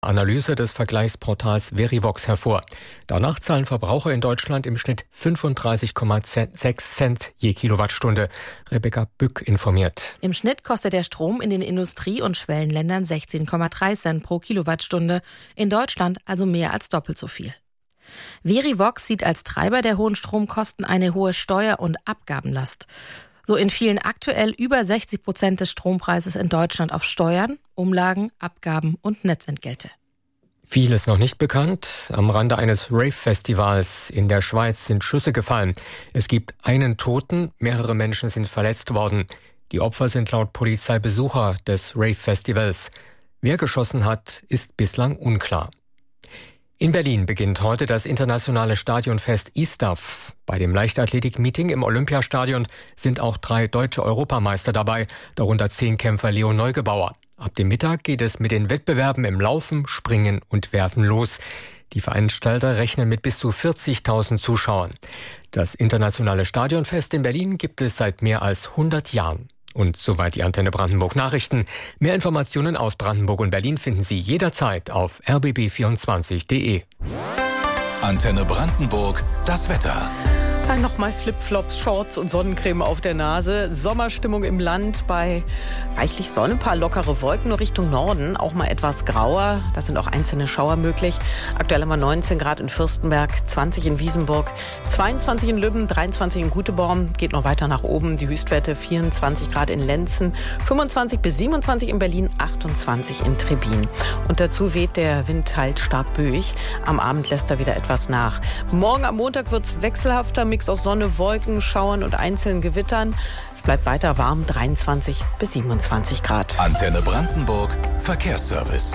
Analyse des Vergleichsportals Verivox hervor. Danach zahlen Verbraucher in Deutschland im Schnitt 35,6 Cent je Kilowattstunde. Rebecca Bück informiert. Im Schnitt kostet der Strom in den Industrie- und Schwellenländern 16,3 Cent pro Kilowattstunde. In Deutschland also mehr als doppelt so viel. Verivox sieht als Treiber der hohen Stromkosten eine hohe Steuer- und Abgabenlast. So entfielen aktuell über 60% des Strompreises in Deutschland auf Steuern, Umlagen, Abgaben und Netzentgelte. Vieles noch nicht bekannt. Am Rande eines Rave-Festivals in der Schweiz sind Schüsse gefallen. Es gibt einen Toten, mehrere Menschen sind verletzt worden. Die Opfer sind laut Polizei Besucher des Rave-Festivals. Wer geschossen hat, ist bislang unklar. In Berlin beginnt heute das internationale Stadionfest ISTAF. Bei dem Leichtathletik-Meeting im Olympiastadion sind auch 3 deutsche Europameister dabei, darunter Zehnkämpfer Leo Neugebauer. Ab dem Mittag geht es mit den Wettbewerben im Laufen, Springen und Werfen los. Die Veranstalter rechnen mit bis zu 40.000 Zuschauern. Das internationale Stadionfest in Berlin gibt es seit mehr als 100 Jahren. Und soweit die Antenne Brandenburg Nachrichten. Mehr Informationen aus Brandenburg und Berlin finden Sie jederzeit auf rbb24.de. Antenne Brandenburg, das Wetter. Dann nochmal Flipflops, Shorts und Sonnencreme auf der Nase. Sommerstimmung im Land bei reichlich Sonne, ein paar lockere Wolken, nur Richtung Norden auch mal etwas grauer. Da sind auch einzelne Schauer möglich. Aktuell haben wir 19 Grad in Fürstenberg, 20 in Wiesenburg, 22 in Lübben, 23 in Guteborn. Geht noch weiter nach oben. Die Höchstwerte 24 Grad in Lenzen, 25 bis 27 in Berlin, 28 in Trebin. Und dazu weht der Wind teils stark böig. Am Abend lässt er wieder etwas nach. Morgen am Montag wird es wechselhafter. Mix aus Sonne, Wolken, Schauern und einzelnen Gewittern. Es bleibt weiter warm, 23 bis 27 Grad. Antenne Brandenburg, Verkehrsservice.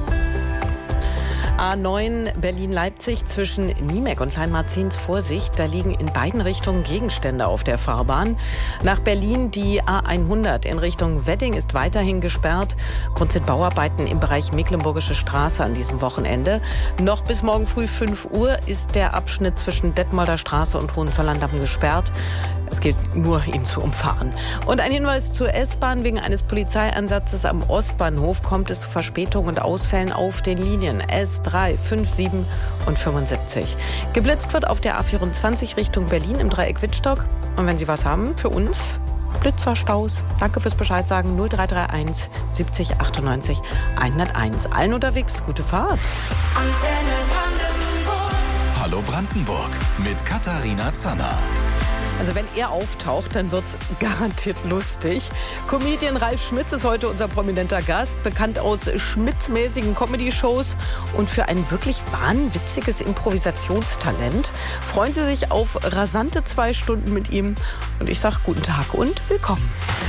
A9 Berlin-Leipzig zwischen Niemek und Kleinmarzens Vorsicht. Da liegen in beiden Richtungen Gegenstände auf der Fahrbahn. Nach Berlin die A100 in Richtung Wedding ist weiterhin gesperrt. Grund sind Bauarbeiten im Bereich Mecklenburgische Straße an diesem Wochenende. Noch bis morgen früh 5 Uhr ist der Abschnitt zwischen Detmolder Straße und Hohenzollern-Damm gesperrt. Es gilt nur, ihn zu umfahren. Und ein Hinweis zur S-Bahn. Wegen eines Polizeieinsatzes am Ostbahnhof kommt es zu Verspätungen und Ausfällen auf den Linien S3, 5, 7 und 75. Geblitzt wird auf der A24 Richtung Berlin im Dreieck Wittstock. Und wenn Sie was haben für uns, Blitzerstaus, danke fürs Bescheid sagen, 0331 70 98 101. Allen unterwegs, gute Fahrt. Antenne Brandenburg. Hallo Brandenburg mit Katharina Zanner. Also wenn er auftaucht, dann wird's garantiert lustig. Comedian Ralf Schmitz ist heute unser prominenter Gast, bekannt aus Schmitz-mäßigen Comedy-Shows und für ein wirklich wahnwitziges Improvisationstalent. Freuen Sie sich auf rasante 2 Stunden mit ihm und ich sage guten Tag und willkommen.